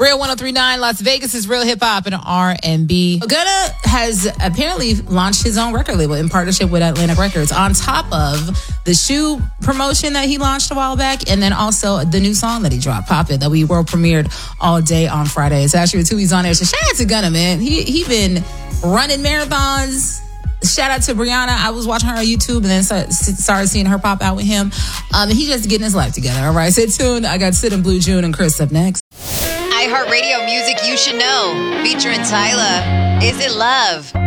Real 103.9 Las Vegas is real hip hop and R&B. Gunna has apparently launched his own record label in partnership with Atlantic Records, on top of the shoe promotion that he launched a while back, and then also the new song that he dropped, Pop It, that we world premiered all day on Friday. It's actually with Tubi's on there. So shout out to Gunna, man. He been running marathons. Shout out to Brianna. I was watching her on YouTube and then started seeing her pop out with him. He just getting his life together. All right, stay tuned. I got Sid and Blue June and Chris up next. iHeartRadio music you should know. Featuring Tyla. Is It Love?